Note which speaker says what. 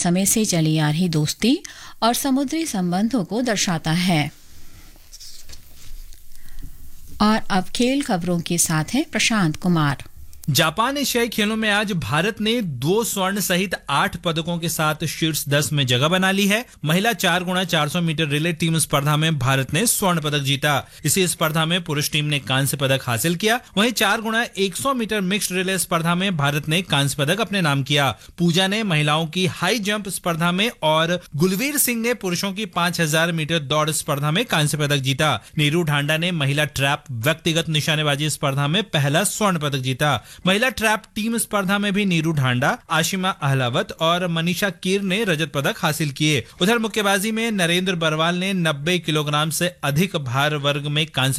Speaker 1: समय से चली आ रही दोस्ती और समुद्री संबंधों को दर्शाता है। और अब खेल खबरों के साथ हैं प्रशांत कुमार।
Speaker 2: जापान एशियाई खेलों में आज भारत ने 2 स्वर्ण सहित 8 पदकों के साथ शीर्ष 10 में जगह बना ली है। महिला 4x400 मीटर रिले टीम स्पर्धा में भारत ने स्वर्ण पदक जीता। इसी स्पर्धा में पुरुष टीम ने कांस्य पदक हासिल किया। वहीं 4x100 मीटर मिक्स्ड रिले स्पर्धा में भारत ने कांस्य पदक अपने नाम किया। पूजा ने महिलाओं की हाई जंप स्पर्धा में और गुलवीर सिंह ने पुरुषों की 5000 मीटर दौड़ स्पर्धा में कांस्य पदक जीता। नीरू ढांडा ने महिला ट्रैप व्यक्तिगत निशानेबाजी स्पर्धा में पहला स्वर्ण पदक जीता। महिला ट्रैप टीम स्पर्धा में भी नीरू ढांडा, आशिमा अहलावत और मनीषा कीर ने रजत पदक हासिल किए। उधर मुक्केबाजी में नरेंद्र बरवाल ने 90 किलोग्राम से अधिक भार वर्ग में कांस्य